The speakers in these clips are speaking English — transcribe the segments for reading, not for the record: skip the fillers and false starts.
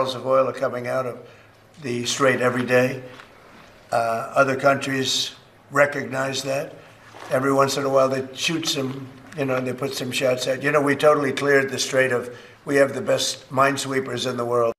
barrels of oil are coming out of the Strait every day. Other countries recognize that. Every once in a while they shoot some, they put some shots out. We totally cleared the Strait we have the best minesweepers in the world.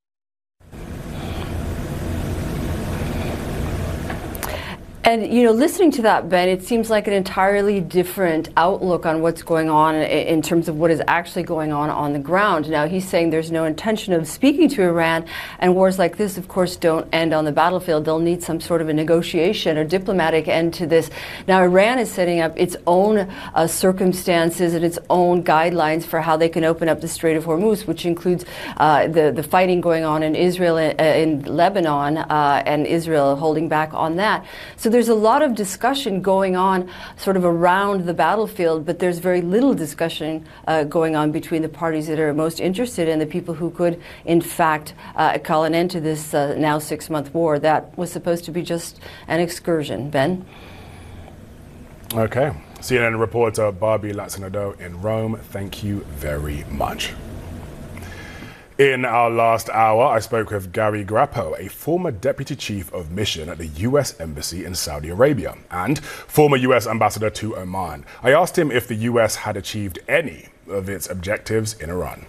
And, listening to that, Ben, it seems like an entirely different outlook on what's going on in terms of what is actually going on the ground. Now, he's saying there's no intention of speaking to Iran, and wars like this, of course, don't end on the battlefield. They'll need some sort of a negotiation or diplomatic end to this. Now, Iran is setting up its own circumstances and its own guidelines for how they can open up the Strait of Hormuz, which includes the fighting going on in Israel, in Lebanon, and Israel holding back on that. So there's a lot of discussion going on sort of around the battlefield, but there's very little discussion going on between the parties that are most interested and the people who could, in fact, call an end to this now 6-month war. That was supposed to be just an excursion. Ben? Okay. CNN reporter Barbie Lazzanado in Rome, thank you very much. In our last hour, I spoke with Gary Grappo, a former deputy chief of mission at the U.S. Embassy in Saudi Arabia and former U.S. ambassador to Oman. I asked him if the U.S. had achieved any of its objectives in Iran.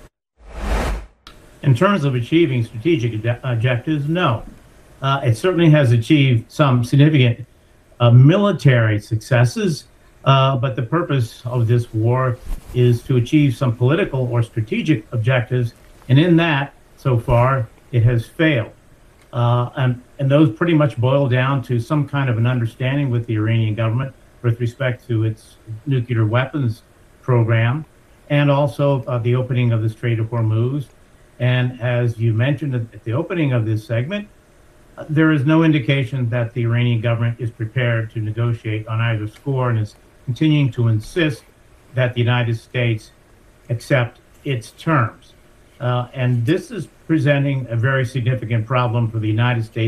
In terms of achieving strategic objectives, no. It certainly has achieved some significant military successes, but the purpose of this war is to achieve some political or strategic objectives. And in that, so far, it has failed. And those pretty much boil down to some kind of an understanding with the Iranian government with respect to its nuclear weapons program, and also the opening of the Strait of Hormuz. And as you mentioned at the opening of this segment, there is no indication that the Iranian government is prepared to negotiate on either score and is continuing to insist that the United States accept its terms. And this is presenting a very significant problem for the United States.